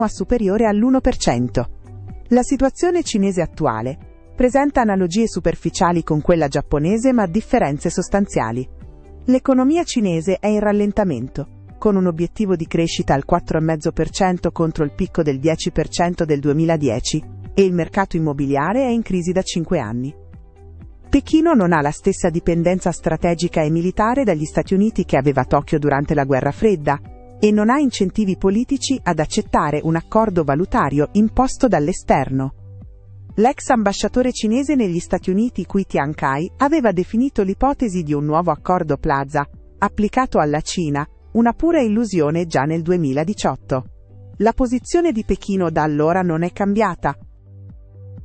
superiore all'1%. La situazione cinese attuale presenta analogie superficiali con quella giapponese ma differenze sostanziali. L'economia cinese è in rallentamento, con un obiettivo di crescita al 4,5% contro il picco del 10% del 2010, e il mercato immobiliare è in crisi da 5 anni. Pechino non ha la stessa dipendenza strategica e militare dagli Stati Uniti che aveva Tokyo durante la Guerra Fredda, e non ha incentivi politici ad accettare un accordo valutario imposto dall'esterno. L'ex ambasciatore cinese negli Stati Uniti Cui Tiankai aveva definito l'ipotesi di un nuovo accordo Plaza, applicato alla Cina, una pura illusione già nel 2018. La posizione di Pechino da allora non è cambiata,